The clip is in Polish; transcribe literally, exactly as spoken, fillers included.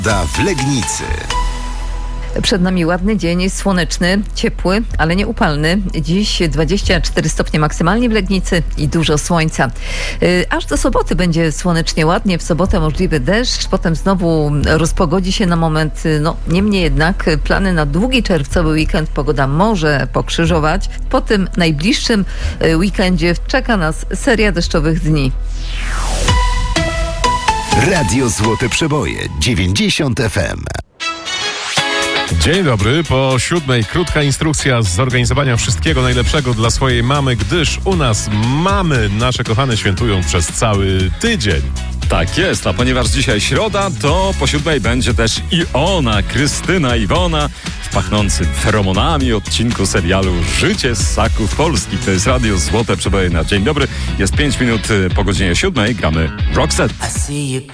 Da w Legnicy. Przed nami ładny dzień, słoneczny, ciepły, ale nie upalny. Dziś dwadzieścia cztery stopnie maksymalnie w Legnicy i dużo słońca. Aż do soboty będzie słonecznie ładnie, w sobotę możliwy deszcz, potem znowu rozpogodzi się na moment. No, niemniej jednak plany na długi czerwcowy weekend pogoda może pokrzyżować. Po tym najbliższym weekendzie czeka nas seria deszczowych dni. Radio Złote Przeboje dziewięćdziesiąt F M. Dzień dobry, po siódmej krótka instrukcja z zorganizowania wszystkiego najlepszego dla swojej mamy, gdyż u nas mamy nasze kochane świętują przez cały tydzień. Tak jest, a ponieważ dzisiaj środa, to po siódmej będzie też i ona, Krystyna Iwona, w pachnącym feromonami odcinku serialu Życie ssaków polskich. To jest Radio Złote Przeboje na dzień dobry. Jest pięć minut po godzinie siódmej, gramy Roxette.